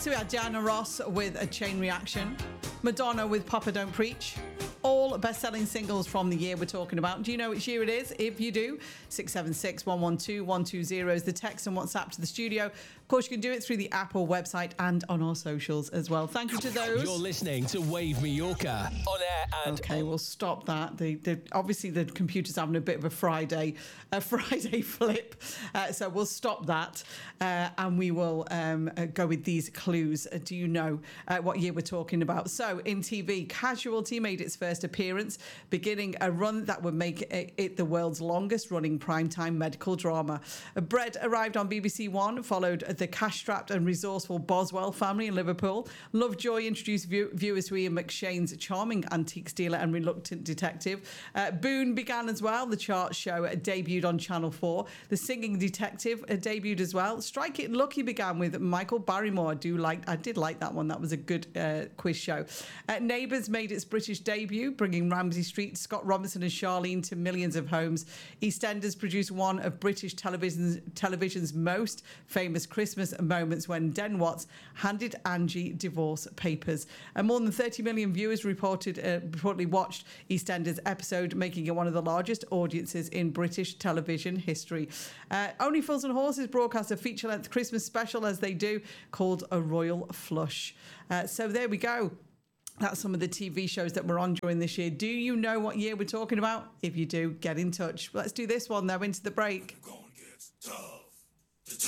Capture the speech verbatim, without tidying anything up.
So we had Diana Ross with A Chain Reaction, Madonna with Papa Don't Preach. All best-selling singles from the year we're talking about. Do you know which year it is? If you do, six seven six, one one two, one two zero is the text and WhatsApp to the studio. Of course, you can do it through the Apple website and on our socials as well. Thank you to those. You're listening to Wave Mallorca on air and Okay, on. we'll stop that. The, the, obviously, the computer's having a bit of a Friday, a Friday flip. Uh, so we'll stop that uh, and we will um, uh, go with these clues. Uh, do you know uh, what year we're talking about? So in T V, Casualty made its first appearance, beginning a run that would make it, it the world's longest running primetime medical drama. Bread arrived on B B C One, followed the cash-strapped and resourceful Boswell family in Liverpool. Lovejoy introduced view- viewers to Ian McShane's charming antiques dealer and reluctant detective. Uh, Boone began as well. The chart show debuted on Channel four. The Singing Detective uh, debuted as well. Strike It Lucky began with Michael Barrymore. I do like, I did like that one. That was a good uh, quiz show. Uh, Neighbours made its British debut, bringing Ramsay Street, Scott Robinson and Charlene to millions of homes. EastEnders produced one of British television's, television's most famous Christmas moments when Den Watts handed Angie divorce papers. And more than thirty million viewers reported uh, reportedly watched EastEnders episode, making it one of the largest audiences in British television history. Uh, Only Fools and Horses broadcast a feature-length Christmas special, as they do, called A Royal Flush. Uh, so there we go. That's some of the T V shows that we're on during this year. Do you know what year we're talking about? If you do, get in touch. Let's do this one, though, into the break. Gonna get tough.